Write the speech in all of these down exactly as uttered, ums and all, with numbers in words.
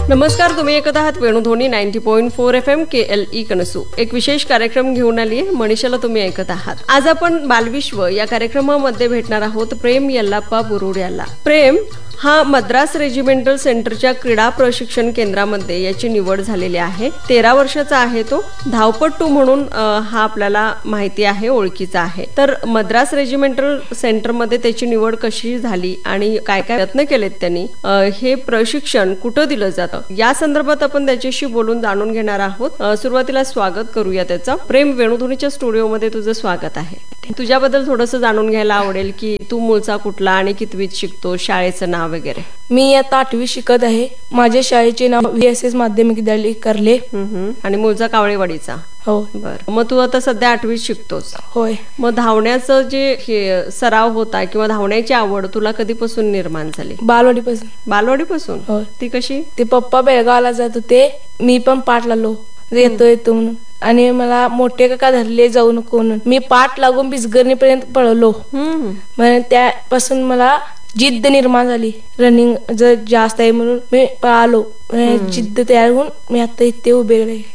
नमस्कार, तुम्ही ऐकत आहात Venudhwani ninety point four F M के एल ई कनसू. एक विशेष कार्यक्रम घेऊन आली आहे. मनीषाला तुम्ही ऐकत आहात. आज आपण बालविश्व या कार्यक्रमामध्ये भेटणार आहोत प्रेम यल्लाप्पा बुरुड याला. प्रेम हा मद्रास रेजिमेंटल सेंटरच्या क्रीडा प्रशिक्षण केंद्रामध्ये याची निवड झालेली आहे. तेरा वर्षाचा आहे तो. धावपटू म्हणून हा आपल्याला माहिती आहे, ओळखीचा आहे. तर मद्रास रेजिमेंटल सेंटरमध्ये त्याची निवड कशी झाली आणि काय काय प्रयत्न केलेत त्यांनी, हे प्रशिक्षण कुठं दिलं जातं या संदर्भात आपण त्याच्याशी बोलून जाणून घेणार आहोत. सुरुवातीला स्वागत करूया त्याचं. प्रेम, वेणुध्वनीच्या स्टुडिओमध्ये तुझं स्वागत आहे. तुझ्याबद्दल थोडंसं जाणून घ्यायला आवडेल की तू मूळचा कुठला आणि कितवीत शिकतो, शाळेचं नाव वगैरे. मी आता आठवी शिकत आहे. माझ्या शाळेचे नाव व्ही एस एस माध्यमिक विद्यालय करले आणि मूळचा कावळेवाडीचा. हो. बर, मग तू आता सध्या आठवीत शिकतोस. होय. मग धावण्याचं जे सराव होता किंवा धावण्याची आवड तुला कधीपासून निर्माण झाली? बालवाडीपासून. बालवाडीपासून? होय. ती कशी? ते पप्पा बेळगावला जात होते, मी पण पाठ लागलो येतो येतो म्हणून, आणि मला मोठे काका धरले जाऊ नको म्हणून मी पाठ लागून बिस्गरणीपर्यंत पळवलो. म्हणजे त्यापासून मला जिद्द निर्माण झाली. रनिंग जर जास्त आहे म्हणून मी पळालो. जिद्द तयार होऊन मी आता इथे उभे राहिले.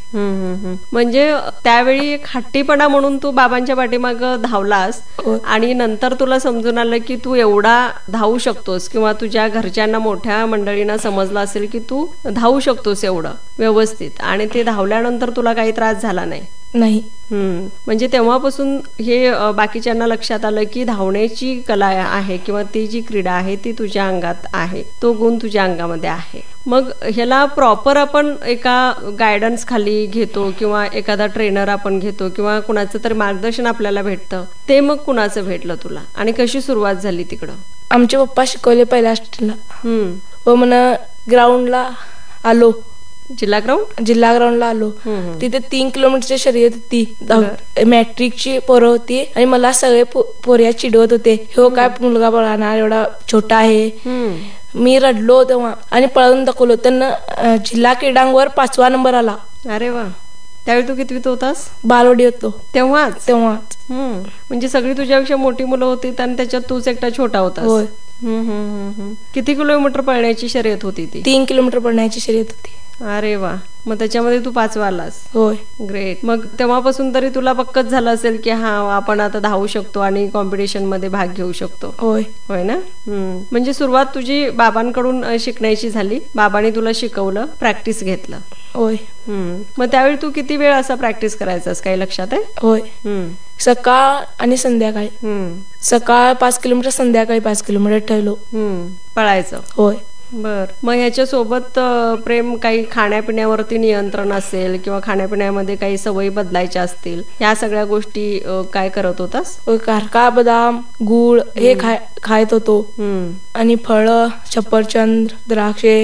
म्हणजे त्यावेळी एक हट्टीपणा म्हणून तू बाबांच्या पाठीमाग धावलास आणि नंतर तुला समजून आलं की तू एवढा धावू शकतोस किंवा तुझ्या घरच्यांना मोठ्या मंडळींना समजलं असेल की तू धावू शकतोस एवढं व्यवस्थित, आणि ते धावल्यानंतर तुला काही त्रास झाला नाही. नाही. हम्म म्हणजे तेव्हापासून हे बाकीच्यांना लक्षात आलं की धावण्याची कला आहे किंवा ती जी क्रीडा आहे ती तुझ्या अंगात आहे, तो गुण तुझ्या अंगामध्ये आहे. मग ह्याला प्रॉपर आपण एका गायडन्स खाली घेतो किंवा एखादा ट्रेनर आपण घेतो किंवा कुणाचं तरी मार्गदर्शन आपल्याला भेटतं, ते मग कुणाचं भेटलं तुला आणि कशी सुरुवात झाली तिकडं? आमचे पप्पा शिकवले पहिल्या स्टेजला व म्हणा ग्राउंडला आलो. जिल्हा ग्राउंड जिल्हा ग्राउंडला आलो. तिथे तीन किलोमीटरची शर्यत होती. मॅट्रिकची पोरं होती आणि मला सगळे पोऱ्या चिडवत होते, हो काय मुलगा पळणार, एवढा छोटा आहे. मी रडलो तेव्हा आणि पळवून दाखवलो. त्यांना जिल्हा क्रीडांगवर पाचवा नंबर आला. अरे वा. त्यावेळी तू कितवीत होतास? बालवाडी होतो तेव्हाच. तेव्हाच म्हणजे सगळी तुझ्यापेक्षा मोठी मुलं होती आणि त्याच्यात तूच एकटा छोटा होतास. होय. किती किलोमीटर पळण्याची शर्यत होती ती? तीन किलोमीटर पळण्याची शर्यत होती. अरे वा. मग त्याच्यामध्ये तू पाचवा आलास. होय. ग्रेट. मग तेव्हापासून तरी तुला पक्कच झालं असेल की हा आपण आता धावू शकतो आणि कॉम्पिटिशन मध्ये भाग घेऊ शकतो. होय. होय ना. म्हणजे सुरुवात तुझी बाबांकडून शिकण्याची झाली. बाबांनी तुला शिकवलं, प्रॅक्टिस घेतलं. होय. मग त्यावेळी तू किती वेळ असा प्रॅक्टिस करायचास, काही लक्षात आहे? होय. सकाळ आणि संध्याकाळी. सकाळ पाच किलोमीटर, संध्याकाळी पाच किलोमीटर ठेवलो पळायचं. होय. बर. मग ह्याच्या सोबत प्रेम काही खाण्यापिण्यावरती नियंत्रण असेल किंवा खाण्यापिण्यामध्ये काही सवयी बदलायच्या असतील, ह्या सगळ्या गोष्टी काय करत होतास? कारका, बदाम, गुळ हे खाय खायत होतो आणि फळं, सफरचंद, द्राक्षे,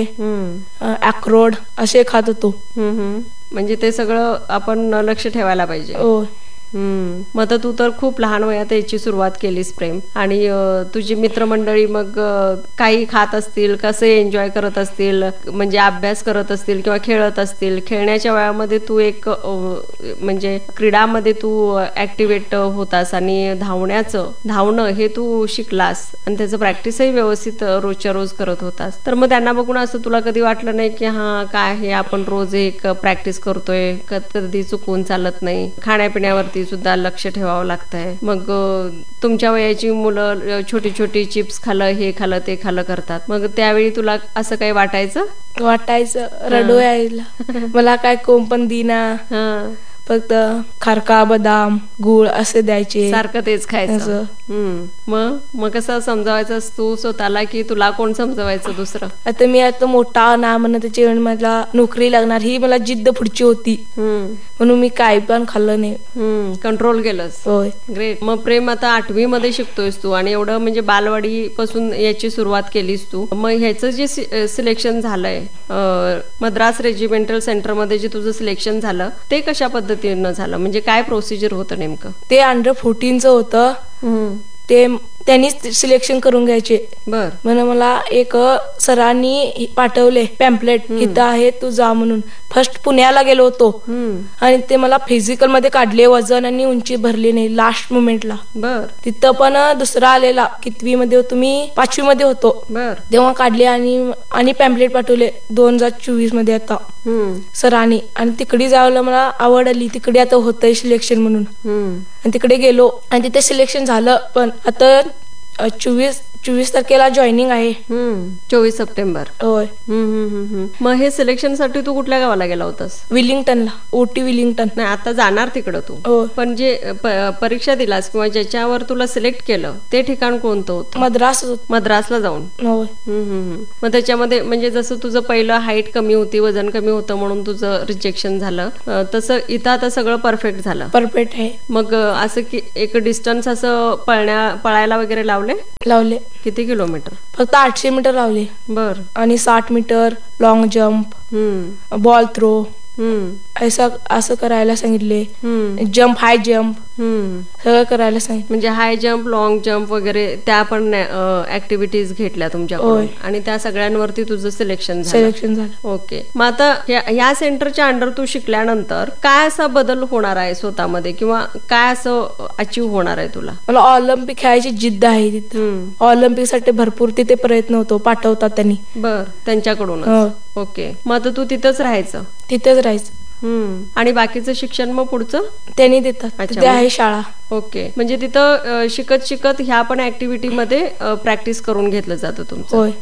अक्रोड असे खात होतो. म्हणजे ते सगळं आपण लक्ष ठेवायला पाहिजे. हो. हम्म मग तू तर खूप लहान वयात याची सुरुवात केलीस प्रेम, आणि तुझी मित्रमंडळी मग काही खात असतील, कसे एन्जॉय करत असतील, म्हणजे अभ्यास करत असतील किंवा खेळत असतील. खेळण्याच्या वयामध्ये तू एक म्हणजे क्रीडामध्ये तू ऍक्टिव्हेट होतास आणि धावण्याचं धावणं हे तू शिकलास आणि त्याचं प्रॅक्टिसही व्यवस्थित रोजच्या रोज करत होतास. तर मग त्यांना बघून असं तुला कधी वाटलं नाही की हा काय हे आपण रोज एक प्रॅक्टिस करतोय, कधी चुकून चालत नाही, खाण्यापिण्यावरती सुद्धा लक्ष ठेवावं लागतंय. मग तुमच्या वयाची मुलं छोटी छोटी चिप्स खाल्लं, हे खाल्लं, ते खाल्लं करतात. मग त्यावेळी तुला असं काही वाटायचं? वाटायचं, रडू यायला. मला काय कोण पण दिना, फक्त खारका, बदाम, गुळ असे द्यायचे, सारखं तेच खायचं. मग मग कसं समजावायचं तू स्वतःला की तुला कोण समजवायचं दुसरं? आता मी आता मोठा ना म्हणत त्याची मला नोकरी लागणार ही मला जिद्द पुढची होती, म्हणून मी काय पण खाल्लं नाही, कंट्रोल केलंस. होय. ग्रेट. मग प्रेम, आता आठवी मध्ये शिकतोयस तू आणि एवढं म्हणजे बालवाडी पासून याची सुरुवात केलीस तू. मग ह्याचं जे सिलेक्शन झालंय मद्रास रेजिमेंटल सेंटर मध्ये जे तुझं सिलेक्शन झालं ते कशा पद्धतीनं झालं, म्हणजे काय प्रोसिजर होतं नेमकं? ते अंडर फोर्टीनचं होतं. ते त्यांनीच सिलेक्शन करून घ्यायचे. बर. म्हणून मला एक सरांनी पाठवले पॅम्पलेट, इथं आहे तू जा म्हणून. फर्स्ट पुण्याला गेलो होतो आणि ते मला फिजिकल मध्ये काढले, वजन आणि उंची भरली नाही लास्ट मोमेंटला. बर. तिथं पण दुसरा आलेला, कितवी मध्ये होतो मी, पाचवी मध्ये होतो. बर. तेव्हा काढले आणि आणि पॅम्पलेट पाठवले दोन हजार चोवीस मध्ये आता सरांनी. आणि तिकडे जायला मला आवड आली, तिकडे आता होतंय सिलेक्शन म्हणून. आणि तिकडे गेलो आणि तिथे सिलेक्शन झालं. पण आता चोवीस चोवीस तारखेला जॉईनिंग आहे. चोवीस सप्टेंबर. होय. मग हे सिलेक्शन साठी तू कुठल्या गावाला गेला होतास? विलिंग्टनला. ओटी विलिंग्टन. नाही, आता जाणार तिकडं तू. पण जे परीक्षा दिलास किंवा ज्याच्यावर तुला सिलेक्ट केलं ते ठिकाण कोणतं होतं? मद्रास. मद्रासला जाऊन. होय. मग त्याच्यामध्ये म्हणजे जसं तुझं पहिलं हाईट कमी होती, वजन कमी होतं म्हणून तुझं रिजेक्शन झालं, तसं इथं आता सगळं परफेक्ट झालं. परफेक्ट आहे. मग असं की एक डिस्टन्स असं पळण्या पळायला वगैरे लावले? लावले. किती किलोमीटर? फक्त आठशे मीटर लावले. बर. आणि साठ metre long jump, ball throw असं असं करायला सांगितले. जम्प, हाय जम्प सगळं करायला सांगितलं. म्हणजे हाय जम्प, लॉंग जम्प वगैरे त्या पण ऍक्टिव्हिटीज घेतल्या तुमच्याकडून आणि त्या सगळ्यांवरती तुझं सिलेक्शन सिलेक्शन झालं. ओके. मग आता ह्या सेंटरच्या अंडर तू शिकल्यानंतर काय असा बदल होणार आहे स्वतःमध्ये किंवा काय असं अचीव होणार आहे तुला? मला ऑलिम्पिक खेळायची जिद्द आहे तिथं. ऑलिम्पिक साठी भरपूर तिथे प्रयत्न होतो, पाठवतात त्यांनी. बर. त्यांच्याकडून. ओके. मग आता तू तिथंच राहायचं? तिथंच राहायचं. आणि बाकीचं शिक्षण मग पुढचं त्यांनी देतात. तिथे आहे शाळा. ओके. म्हणजे तिथं शिकत शिकत ह्या पण ऍक्टिव्हिटी मध्ये प्रॅक्टिस करून घेतलं जातं तुमचं? होय.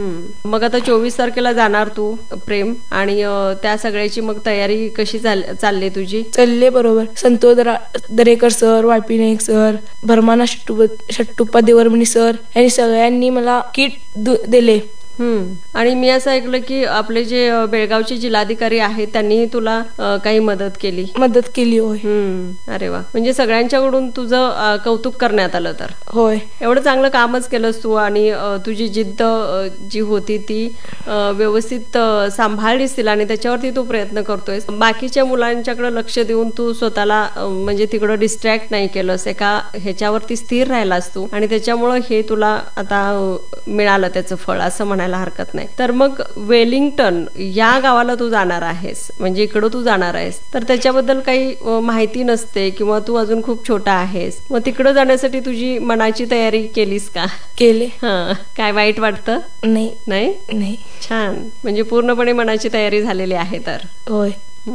मग आता चोवीस तारखेला जाणार तू प्रेम, आणि त्या सगळ्याची मग तयारी कशी चालली तुझी? चालले बरोबर. Santosh Darekar sir, YP Naik sir, भरमाना शट्टुप्पा देवरमणी sir यांनी सगळ्यांनी मला किट दिले. हम्म. आणि मी असं ऐकलं की आपले जे बेळगावचे जिल्हाधिकारी आहेत त्यांनीही तुला काही मदत केली? मदत केली. होय. अरे वा. म्हणजे सगळ्यांच्याकडून तुझं कौतुक करण्यात आलं तर? होय. एवढं चांगलं कामच केलंस तू आणि तुझी जिद्द जी होती ती व्यवस्थित सांभाळलीस तिला आणि त्याच्यावरती तू प्रयत्न करतोय. बाकीच्या मुलांच्याकडे लक्ष देऊन तू स्वतःला म्हणजे तिकडं डिस्ट्रॅक्ट नाही केलंस, एका ह्याच्यावरती स्थिर राहिलास तू आणि त्याच्यामुळं हे तुला आता मिळालं त्याचं फळ असं म्हणायला हरकत नाही. तर मग वेलिंग्टन या गावाला तू जाणार आहेस, म्हणजे इकडं तू जाणार आहेस, तर त्याच्याबद्दल काही माहिती नसते किंवा तू अजून खूप छोटा आहेस, मग तिकडं जाण्यासाठी तुझी मनाची तयारी केलीस का? केले. हा. काय वाईट वाटतं? नाही. नाही. नाही. छान. म्हणजे पूर्णपणे मनाची तयारी झालेली आहे तर? होय.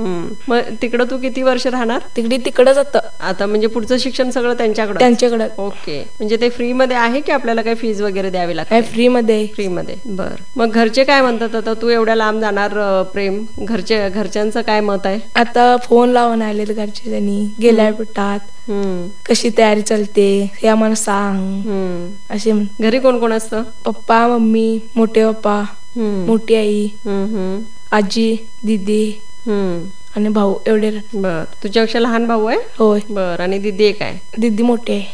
मग तिकडं तू किती वर्ष राहणार? तिकडे तिकडच आता म्हणजे पुढचं शिक्षण सगळं त्यांच्याकडे? त्यांच्याकडे. ओके. म्हणजे ते फ्री मध्ये आहे की आपल्याला काही फीज वगैरे द्यावी लागते? फ्री मध्ये. फ्री मध्ये. बर. मग घरचे काय म्हणतात आता तू एवढ्या लांब जाणार प्रेम? घरचे घरच्यांचं काय मत आहे? आता फोन लावून आले घरचे, त्यांनी गेल्या भेटतात, कशी तयारी चालते हे आम्हाला सांग असे. घरी कोण कोण असतं? पप्पा, मम्मी, मोठे पप्पा, मोठी आई, आजी, दीदी आणि भाऊ एवढे. बर. तुझ्यापेक्षा लहान भाऊ आहे? होय. बर. आणि दीदी एक आहे? दीदी मोठी आहे.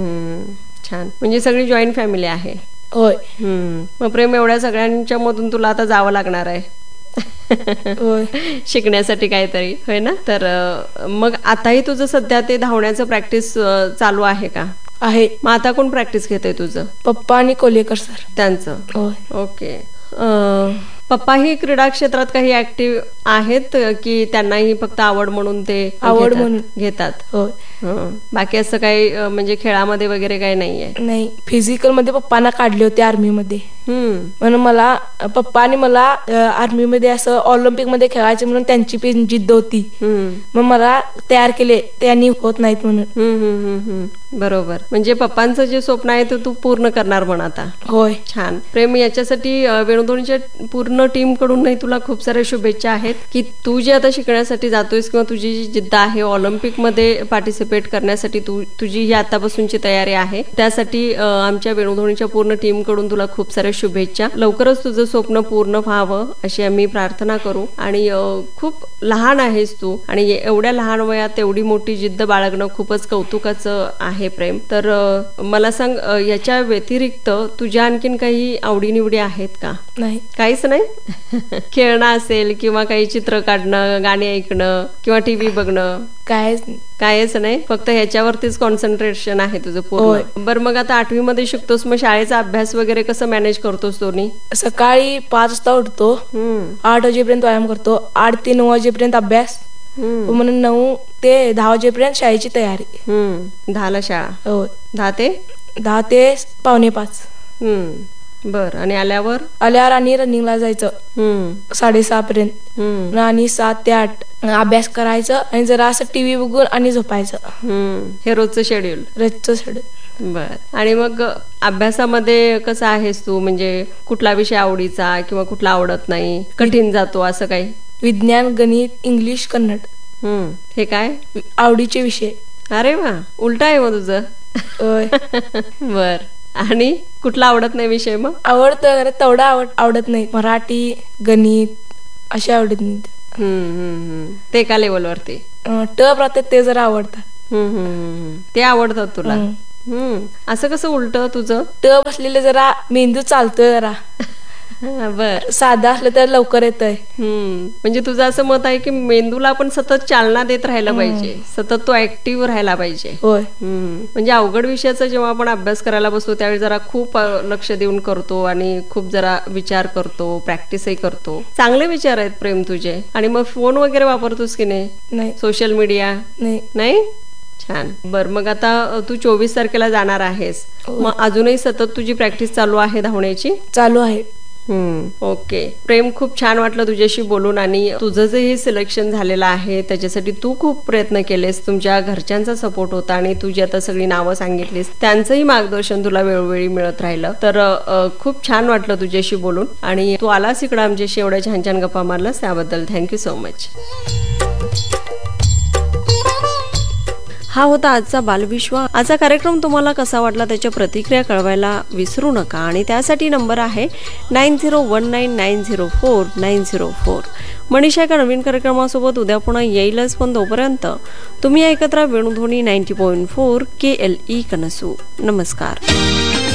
छान. म्हणजे सगळी जॉईंट फॅमिली आहे? होय. मग प्रेम एवढ्या सगळ्यांच्या मधून तुला आता जावं लागणार आहे शिकण्यासाठी काहीतरी, होय ना? तर मग आताही तुझं सध्या ते धावण्याचं प्रॅक्टिस चालू आहे का? आहे. मग आता कोण प्रॅक्टिस घेतोय तुझं? पप्पा आणि कोलेकर सर. त्यांचं? होय. ओके. पप्पाही क्रीडा क्षेत्रात काही ऍक्टिव्ह आहेत की त्यांनाही फक्त आवड म्हणून ते आवड म्हणून घेतात? होय. बाकी असं काही म्हणजे खेळामध्ये वगैरे काही नाहीये? नाही. फिजिकल मध्ये पप्पांना काढले होते आर्मी मध्ये, म्हणून मला पप्पानी मला आर्मी मध्ये असं ऑलिम्पिक मध्ये खेळायचे म्हणून त्यांची पण जिद्द होती, मग मला तयार केले, त्यांनी होत नाहीत म्हणून. बरोबर. म्हणजे पप्पांचं जे स्वप्न आहे ते तू पूर्ण करणार म्हण आता? होय. छान. प्रेम, याच्यासाठी वेणुध्वनीच्या पूर्ण टीम कडूनही तुला खूप साऱ्या शुभेच्छा आहेत की तू जे आता शिकण्यासाठी जातोयस किंवा तुझी जी जिद्द आहे ऑलिम्पिक मध्ये पार्टिसिपेट करण्यासाठी, तू तुझी ही आतापासूनची तयारी आहे, त्यासाठी आमच्या वेणुध्वनीच्या पूर्ण टीम कडून तुला खूप साऱ्या शुभेच्छा. लवकरच तुझं स्वप्न पूर्ण व्हावं अशी आम्ही प्रार्थना करू. आणि खूप लहान आहेस तू आणि एवढ्या लहान वयात एवढी मोठी जिद्द बाळगणं खूपच कौतुकाचं आहे प्रेम. तर मला सांग, याच्या व्यतिरिक्त तुझ्या आणखीन काही आवडीनिवडी आहेत का? नाही. काहीच नाही? खेळणं असेल किंवा काही चित्र काढणं, गाणी ऐकणं किंवा टीव्ही बघणं कायच नाही. कायच नाही, फक्त ह्याच्यावरतीच कॉन्सन्ट्रेशन आहे तुझं पूर्ण. बरं, मग आता आठवी मध्ये शिकतोस, मग शाळेचा अभ्यास वगैरे कसं मॅनेज करतोस दोन्ही? सकाळी पाच वाजता उठतो, आठ वाजेपर्यंत व्यायाम करतो, आठ ते नऊ वाजेपर्यंत अभ्यास, म्हणून नऊ ते दहा वाजेपर्यंत शाळेची तयारी. हम्म दहाला शाळा? हो. दहा ते दहा ते पावणे पाच. हम्म बर. आणि आल्यावर आल्यावर आणि रनिंगला जायचं साडेसहा पर्यंत, आणि सात ते आठ अभ्यास करायचं, आणि जरा असं टीव्ही बघून आणि झोपायचं. हे रोजचं शेड्यूल? रोजचं शेड्यूल. बर. आणि मग अभ्यासामध्ये कसं आहेस तू, म्हणजे कुठला विषय आवडीचा किंवा कुठला आवडत नाही, कठीण जातो असं काही? विज्ञान, गणित, इंग्लिश, कन्नड. हम्म हे काय आवडीचे विषय? अरे वा, उलट आहे मग तुझं. बर. आणि कुठला आवडत नाही विषय? मग आवडतं, तेवढा आवड आवडत नाही. मराठी, गणित असे आवडत नाही. हम्म ते एका लेवलवरती ट राहतात ते जरा आवडतात. हम्म ते आवडतात तुला. हम्म असं कसं उलट तुझं? ट बसलेले जरा मेंदू चालतोय जरा. बर. साधा असलं तर लवकर येतंय. हम्म म्हणजे तुझं असं मत आहे की मेंदूला आपण सतत चालना देत राहायला पाहिजे, सतत तो ऍक्टिव्ह राहायला पाहिजे. होय. म्हणजे अवघड विषयाचा जेव्हा आपण अभ्यास करायला बसतो त्यावेळी जरा खूप लक्ष देऊन करतो आणि खूप जरा विचार करतो, प्रॅक्टिसही करतो. चांगले विचार आहेत प्रेम तुझे. आणि मग फोन वगैरे वापरतोस की नाही? नाही. Social media? नाही. नाही. छान. बर, मग आता तू चोवीस तारखेला जाणार आहेस, मग अजूनही सतत तुझी प्रॅक्टिस चालू आहे धावण्याची? चालू आहे. हम्म ओके. प्रेम, खूप छान वाटलं तुझ्याशी बोलून. आणि तुझं जे हे सिलेक्शन झालेलं आहे त्याच्यासाठी तू खूप प्रयत्न केलेस, तुमच्या घरच्यांचा सपोर्ट होता, आणि तुझी आता सगळी नावं सांगितलीस, त्यांचंही मार्गदर्शन तुला वेळोवेळी मिळत राहिलं. तर खूप छान वाटलं तुझ्याशी बोलून, आणि तू आलास इकडं आमच्याशी, एवढ्या छान छान गप्पा मारलास त्याबद्दल थँक्यू सो मच. हा होता आजचा बालविश्व. आजचा कार्यक्रम तुम्हाला कसा वाटला त्याच्या प्रतिक्रिया कळवायला विसरू नका, आणि त्यासाठी नंबर आहे nine zero one nine nine zero four nine zero four. Manisha एका नवीन कार्यक्रमासोबत उद्या पुन्हा येईलच, पण तोपर्यंत तुम्ही ऐकत राहा वेणुध्वनी नाईन्टी पॉईंट फोर के एल ई कनसू. नमस्कार.